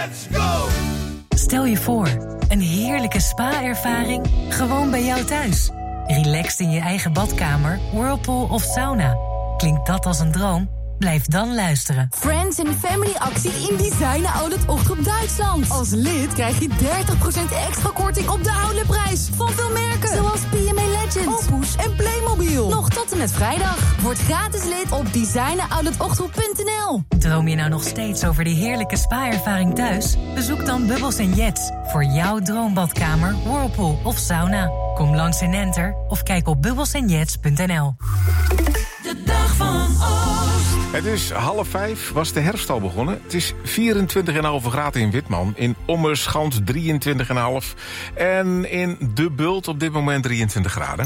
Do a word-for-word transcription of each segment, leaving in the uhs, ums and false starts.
Let's go! Stel je voor, een heerlijke spa-ervaring gewoon bij jou thuis. Relaxed in je eigen badkamer, whirlpool of sauna. Klinkt dat als een droom? Blijf dan luisteren. Friends en Family actie in Designer Outlet Ochterop Duitsland. Als lid krijg je dertig procent extra korting op de outletprijs. Van veel merken, zoals P M A Legend, Opus en Playmobil. Nog tot en met vrijdag. Word gratis lid op designer outlet ochterop punt n l. Droom je nou nog steeds over die heerlijke spa-ervaring thuis? Bezoek dan Bubbles en Jets voor jouw droombadkamer, whirlpool of sauna. Kom langs in Enter of kijk op bubbles en jets punt n l. De dag van Oost. Het is half vijf, was de herfst al begonnen. Het is vierentwintig komma vijf graden in Witman. In Ommerschans drieëntwintig komma vijf. En in De Bult op dit moment drieëntwintig graden.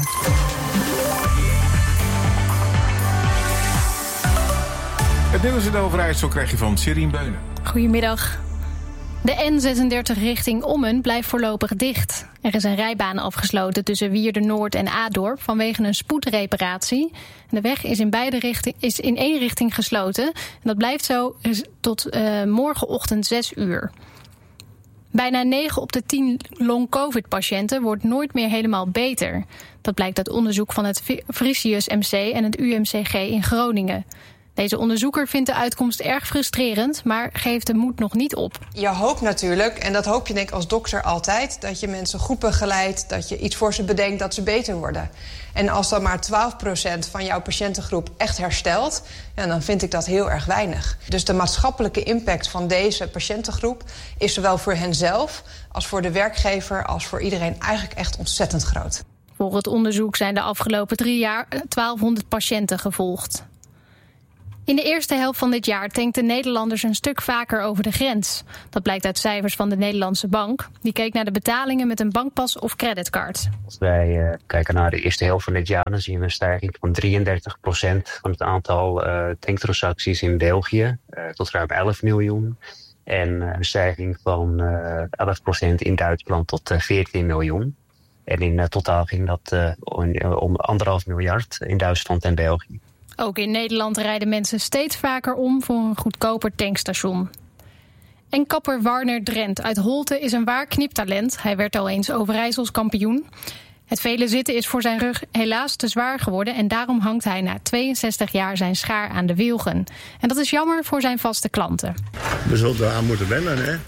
Het nieuws in de Overijssel krijg je van Sherien Beunen. Goedemiddag. De N zesendertig richting Ommen blijft voorlopig dicht. Er is een rijbaan afgesloten tussen Wierde-Noord en Adorp vanwege een spoedreparatie. De weg is in, beide richting, is in één richting gesloten. En dat blijft zo tot uh, morgenochtend zes uur. Bijna negen op de tien long-covid-patiënten wordt nooit meer helemaal beter. Dat blijkt uit onderzoek van het Frisius M C en het U M C G in Groningen. Deze onderzoeker vindt de uitkomst erg frustrerend, maar geeft de moed nog niet op. Je hoopt natuurlijk, en dat hoop je denk ik als dokter altijd, dat je mensen goed begeleidt, dat je iets voor ze bedenkt dat ze beter worden. En als dan maar twaalf procent van jouw patiëntengroep echt herstelt, ja, dan vind ik dat heel erg weinig. Dus de maatschappelijke impact van deze patiëntengroep is zowel voor henzelf als voor de werkgever als voor iedereen eigenlijk echt ontzettend groot. Volgens het onderzoek zijn de afgelopen drie jaar twaalfhonderd patiënten gevolgd. In de eerste helft van dit jaar tankten Nederlanders een stuk vaker over de grens. Dat blijkt uit cijfers van de Nederlandse Bank. Die keek naar de betalingen met een bankpas of creditcard. Als wij uh, kijken naar de eerste helft van dit jaar, dan zien we een stijging van drieëndertig procent van het aantal uh, tanktransacties in België uh, tot ruim elf miljoen. En uh, een stijging van uh, elf procent in Duitsland tot uh, veertien miljoen. En in uh, totaal ging dat uh, om, om anderhalf miljard in Duitsland en België. Ook in Nederland rijden mensen steeds vaker om voor een goedkoper tankstation. En kapper Warner Drent uit Holte is een waar kniptalent. Hij werd al eens Overijssels kampioen. Het vele zitten is voor zijn rug helaas te zwaar geworden en daarom hangt hij na tweeënzestig jaar zijn schaar aan de wilgen. En dat is jammer voor zijn vaste klanten. We zullen eraan moeten wennen, hè?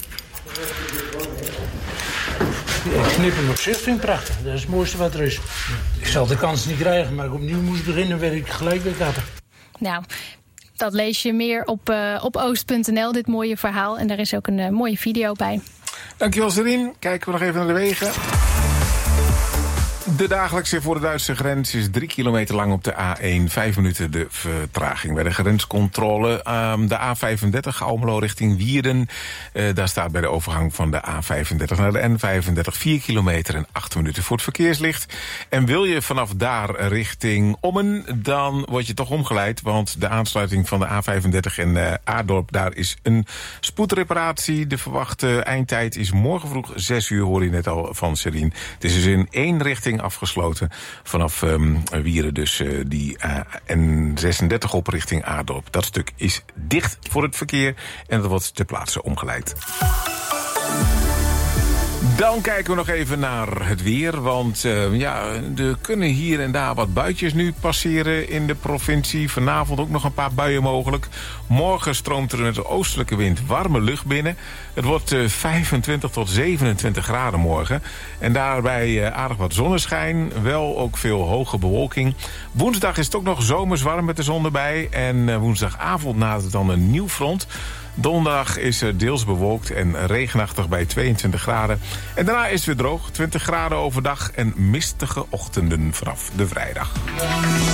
Ik knip hem op zich, vind ik prachtig. Dat is het mooiste wat er is. Ik zal de kans niet krijgen, maar ik opnieuw moest beginnen, werd ik gelijk weer kappen. Nou, dat lees je meer op, uh, op oost punt n l, dit mooie verhaal. En daar is ook een uh, mooie video bij. Dankjewel, Serien. Kijken we nog even naar de wegen. De dagelijkse voor de Duitse grens is drie kilometer lang op de A één. Vijf minuten de vertraging bij de grenscontrole. Um, de A vijfendertig, Almelo richting Wierden. Uh, daar staat bij de overgang van de A vijfendertig naar de N vijfendertig... vier kilometer en acht minuten voor het verkeerslicht. En wil je vanaf daar richting Ommen, dan word je toch omgeleid. Want de aansluiting van de A vijfendertig en uh, Adorp, daar is een spoedreparatie. De verwachte eindtijd is morgen vroeg zes uur, hoor je net al van Serien. Het is dus in één richting afgesloten vanaf um, Wieren, dus uh, die uh, N zesendertig op richting Adorp. Dat stuk is dicht voor het verkeer en dat wordt ter plaatse omgeleid. Dan kijken we nog even naar het weer, want uh, ja, er kunnen hier en daar wat buitjes nu passeren in de provincie. Vanavond ook nog een paar buien mogelijk. Morgen stroomt er met de oostelijke wind warme lucht binnen. Het wordt uh, vijfentwintig tot zevenentwintig graden morgen. En daarbij uh, aardig wat zonneschijn, wel ook veel hoge bewolking. Woensdag is het ook nog zomers warm met de zon erbij. En uh, woensdagavond nadert dan een nieuw front. Donderdag is er deels bewolkt en regenachtig bij tweeëntwintig graden. En daarna is het weer droog, twintig graden overdag en mistige ochtenden vanaf de vrijdag.